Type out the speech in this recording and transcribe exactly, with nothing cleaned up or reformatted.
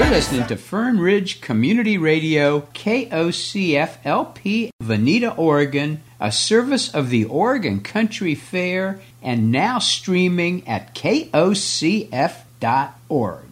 listening to Fern Ridge Community Radio, K O C F L P, Veneta, Oregon, a service of the Oregon Country Fair, and now streaming at K O C F dot org.